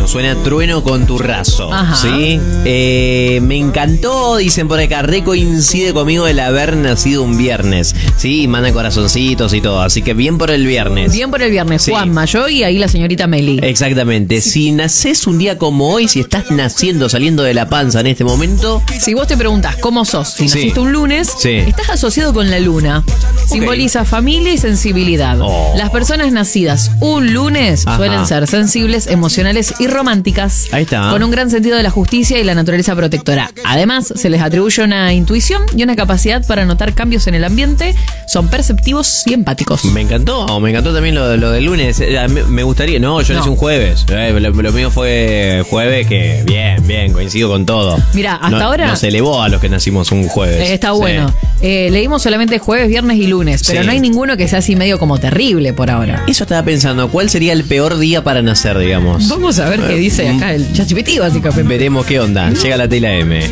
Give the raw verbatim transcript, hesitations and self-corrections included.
trueno, suena trueno con turrazo. Ajá. ¿Sí? Eh, me encantó, dicen por acá, re coincide conmigo el haber nacido un viernes. Sí, y manda corazoncitos y todo, así que bien por el viernes. Bien por el viernes, Sí. Juanma, yo y ahí la señorita Meli. Exactamente. Sí. Si nacés un día como hoy, si estás naciendo, saliendo de la panza en este momento. Si vos te preguntás cómo sos, si Sí. naciste un lunes, Sí. estás asociado con la luna. Simboliza familia y sensibilidad. Oh. Las personas nacidas un lunes Ajá. suelen ser sensibles, emocionales y románticas. Ahí está. Con un gran sentido de la justicia y la naturaleza protectora. Además, se les atribuye una intuición y una capacidad para notar cambios en el ambiente. Son perceptivos y empáticos. Me encantó, me encantó también lo, lo del lunes. Eh, a mí Me gustaría, no, yo No. nací un jueves. Eh, lo, lo mío fue jueves, que bien, bien, coincido con todo. Mirá, hasta No- ahora- Nos elevó a los que nacimos un jueves. Eh, está Sí. bueno. Eh, leímos solamente jueves, viernes y lunes, pero Sí. no hay ninguno que sea así medio como terrible por ahora. Eso estaba pensando, ¿cuál sería el peor día para nacer, digamos? Vamos a ver qué dice acá el ChatGPT, básicamente. Veremos qué onda. Llega la tela M.